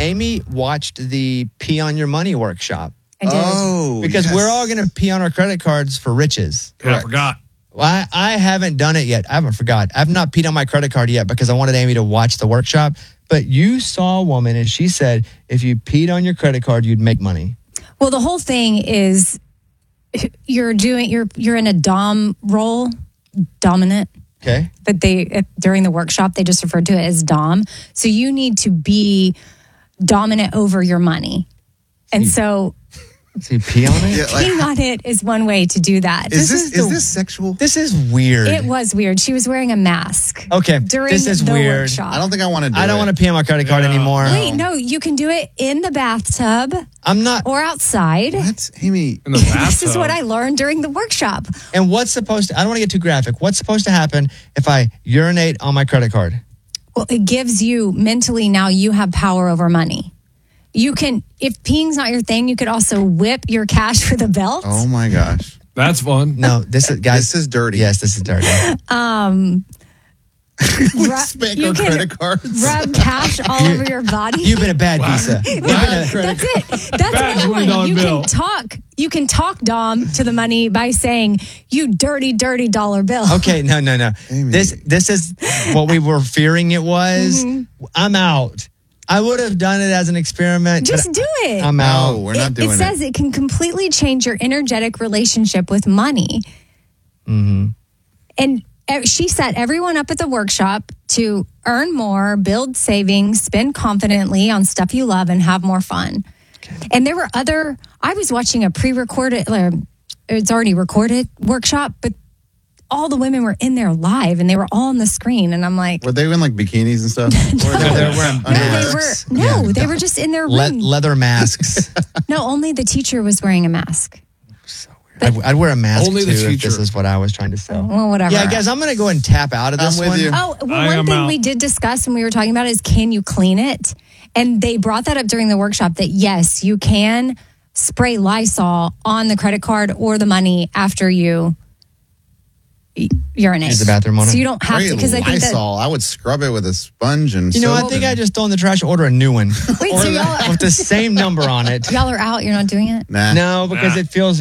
Amy watched the Pee on Your Money workshop. I did. Oh, Because yes. we're all going to pee on our credit cards for riches. Yeah, I forgot. Well, I haven't done it yet. I haven't forgot. I've not peed on my credit card yet because I wanted Amy to watch the workshop. But you saw a woman and she said if you peed on your credit card, you'd make money. Well, the whole thing is you're in a dom role, dominant. Okay. But during the workshop, they just referred to it as dom. So you need to be dominant over your money. And so you pee on it? Yeah, like, peeing on it is one way to do that. is this sexual? This is weird. It was weird. She was wearing a mask. Okay, During this is the weird. workshop. I don't think I want to do it. I don't want to pee on my credit card anymore. Wait, no, you can do it in the bathtub I'm not. or outside. What? Amy. In the bathtub. This is what I learned during the workshop. And what's supposed to, I don't want to get too graphic. What's supposed to happen if I urinate on my credit card? Well, it gives you mentally now you have power over money. You can, if peeing's not your thing, you could also whip your cash with a belt. Oh my gosh. That's fun. No, this is, guys. This is dirty. Yes, this is dirty. We spank you our can credit cards. rub cash all over your body. You've been a bad visa. That's it. That's Bad another one. $20 You bill. can talk. You can talk Dom to the money by saying, "You dirty, dirty dollar bill." Okay, no. Amy. This is what we were fearing it was. Mm-hmm. I'm out. I would have done it as an experiment. Just but do it. I'm out. No, we're not doing it says it can completely change your energetic relationship with money. Mm-hmm. And she set everyone up at the workshop to earn more, build savings, spend confidently on stuff you love, and have more fun. Okay. And there were I was watching a pre-recorded, it's already recorded workshop, but all the women were in there live and they were all on the screen. And I'm like, Were they in like bikinis and stuff? Or they were wearing masks. they were just in their room. Leather masks. No, only the teacher was wearing a mask. I'd wear a mask Only too the if teacher. this is what I was trying to sell. Well, whatever. Yeah, guys, I'm going to go and tap out of this I'm with one. you. Oh, well, I one am thing out. we did discuss when we were talking about is can you clean it? And they brought that up during the workshop that yes, you can spray Lysol on the credit card or the money after you urinate. Use the bathroom on it? So you don't have to, because I think that. Lysol. I would scrub it with a sponge and You know, I soap think and- I just throw in the trash, order a new one. Wait, so y'all, With the same number on it. y'all are out? You're not doing it? Nah. No, because it feels,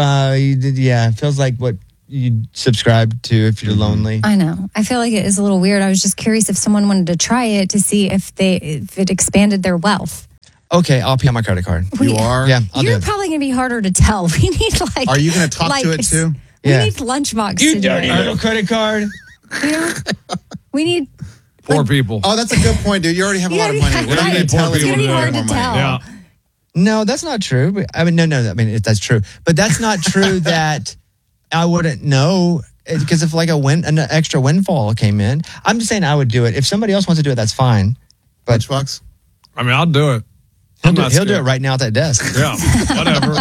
it feels like what you subscribe to if you're lonely. I know. I feel like it is a little weird. I was just curious if someone wanted to try it to see if it expanded their wealth. Okay, I'll pee on my credit card. You are? Yeah, I'll do You're it. probably going to be harder to tell. We need like. Are you going to talk to it too? We Yeah. need Lunchbox You to do dirty it. little credit card. You know? We need. Poor people. Oh, that's a good point, dude. You already have a lot of money. What are you going to Poor tell us? people when you do have that. more It's gonna be money? hard to Yeah. No, that's not true. But, I mean, no. I mean, that's true. But that's not true that I wouldn't know because if like an extra windfall came in, I'm just saying I would do it. If somebody else wants to do it, that's fine. Lunchbox? I mean, I'll do it. He'll I'm do not it scared. right now at that desk. Yeah, whatever.